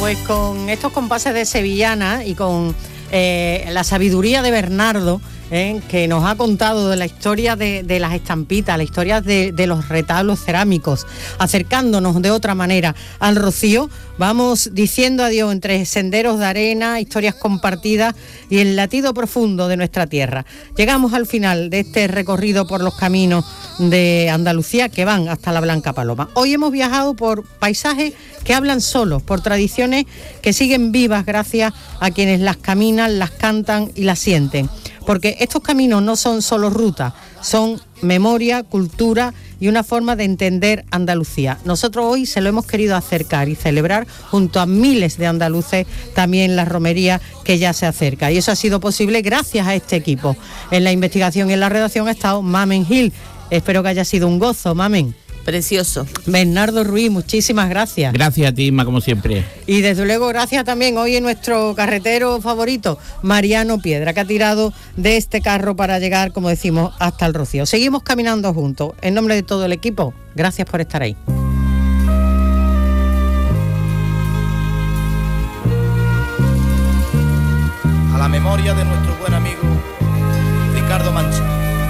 pues con estos compases de sevillana y con la sabiduría de Bernardo, que nos ha contado de la historia de las estampitas, la historia de los retablos cerámicos, acercándonos de otra manera al Rocío, vamos diciendo adiós entre senderos de arena, historias compartidas y el latido profundo de nuestra tierra. Llegamos al final de este recorrido por los caminos de Andalucía que van hasta la Blanca Paloma. Hoy hemos viajado por paisajes que hablan solos, por tradiciones que siguen vivas gracias a quienes las caminan, las cantan y las sienten. Porque estos caminos no son solo rutas, son memoria, cultura y una forma de entender Andalucía. Nosotros hoy se lo hemos querido acercar y celebrar junto a miles de andaluces, también la romería que ya se acerca. Y eso ha sido posible gracias a este equipo. En la investigación y en la redacción ha estado Mamen Gil. Espero que haya sido un gozo, Mamen. Precioso. Bernardo Ruiz, muchísimas gracias. Gracias a ti, Inma, como siempre. Y desde luego gracias también hoy en nuestro carretero favorito, Mariano Piedra, que ha tirado de este carro para llegar, como decimos, hasta el Rocío. Seguimos caminando juntos. En nombre de todo el equipo, gracias por estar ahí. A la memoria de nuestro buen amigo Ricardo Mancha.